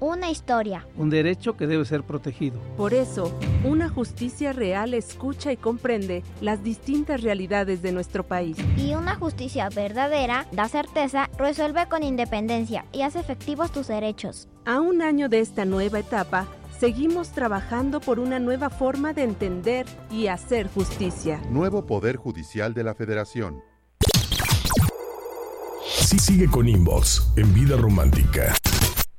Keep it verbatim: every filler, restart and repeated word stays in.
una historia. Un derecho que debe ser protegido. Por eso, una justicia real escucha y comprende las distintas realidades de nuestro país. Y una justicia verdadera da certeza, resuelve con independencia y hace efectivos tus derechos. A un año de esta nueva etapa, seguimos trabajando por una nueva forma de entender y hacer justicia. Nuevo Poder Judicial de la Federación. Sí, sigue con Inbox en Vida Romántica.